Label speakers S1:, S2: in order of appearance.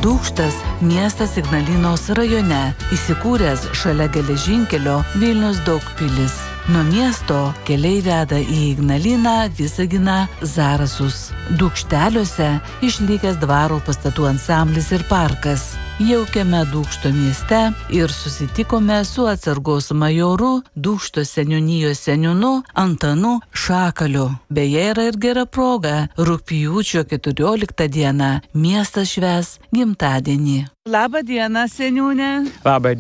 S1: Dūkštas miestas Ignalinos rajone, įsikūręs šalia geležinkelio Vilnius-Daugpilis. Nuo miesto keliai veda į Ignaliną, Visaginą, Zarasus. Dūkšteliuose išlikęs dvaro pastatų ansamblis ir parkas. Jaukiame Dūkšto mieste ir susitikome su atsargos majoru, Dūkšto seniūnijos seniūnu Antanu Šakaliu. Beje, yra ir gera proga. Rugpjūčio 14 dieną miestas švęs gimtadienį. Labą dieną, seniūne.
S2: Labą